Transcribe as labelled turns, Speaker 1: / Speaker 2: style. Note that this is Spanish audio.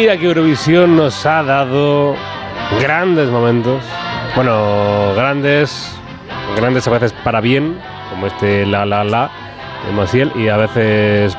Speaker 1: Mira que Eurovisión nos ha dado grandes momentos. Bueno, grandes a veces para bien, como este La La La de Maciel, y a veces